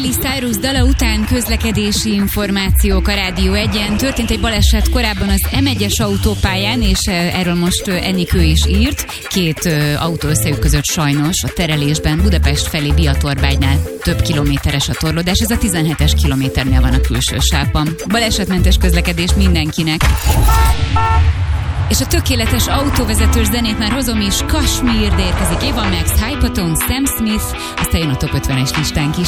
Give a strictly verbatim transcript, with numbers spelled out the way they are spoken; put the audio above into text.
Miley Cyrus dala után közlekedési információk a Rádió egyen. Történt egy baleset korábban az em egyes autópályán, és erről most Enikő is írt. Két autó összeütközött sajnos a terelésben, Budapest felé Biatorbánynál több kilométeres a torlódás, ez a tizenhetes kilométernél van a külső sávban. Balesetmentes közlekedés mindenkinek. És a tökéletes autóvezetős zenét már hozom is, Kashmir, de érkezik Eva Max, Hypotone, Sam Smith, aztán jön a top ötvenes listánk is.